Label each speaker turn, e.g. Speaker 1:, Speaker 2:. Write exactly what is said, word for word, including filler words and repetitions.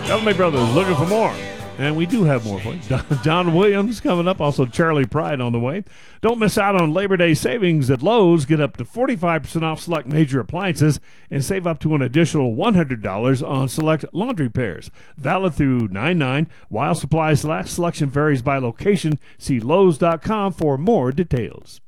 Speaker 1: Everly Brothers looking for more. And we do have more for you. John Williams coming up. Also, Charlie Pride on the way. Don't miss out on Labor Day savings at Lowe's. Get up to forty-five percent off select major appliances and save up to an additional one hundred dollars on select laundry pairs. Valid through nine nine. While supplies last, selection varies by location. See Lowe's dot com for more details.